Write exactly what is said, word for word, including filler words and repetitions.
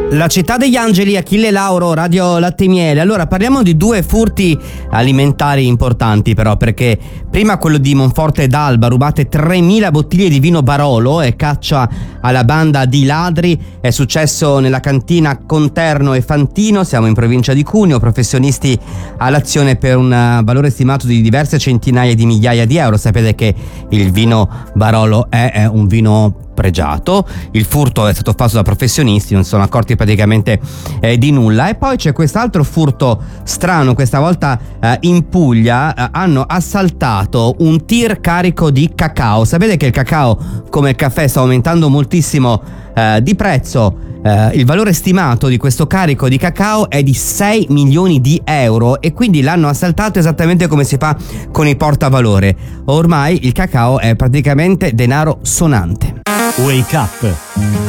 La città degli angeli, Achille Lauro, Radio Latte e Miele. Allora parliamo di due furti alimentari importanti però, perché prima quello di Monforte d'Alba, rubate tremila bottiglie di vino Barolo e caccia alla banda di ladri, è successo nella cantina Conterno e Fantino, siamo in provincia di Cuneo, professionisti all'azione per un valore stimato di diverse centinaia di migliaia di euro. Sapete che il vino Barolo è, è un vino pregiato, il furto è stato fatto da professionisti, non si sono accorti praticamente eh, di nulla. E poi c'è quest'altro furto strano, questa volta eh, in Puglia, eh, hanno assaltato un tir carico di cacao. Sapete che il cacao, come il caffè, sta aumentando moltissimo eh, di prezzo. Uh, il valore stimato di questo carico di cacao è di sei milioni di euro e quindi l'hanno assaltato esattamente come si fa con i portavalore. Ormai il cacao è praticamente denaro sonante. Wake Up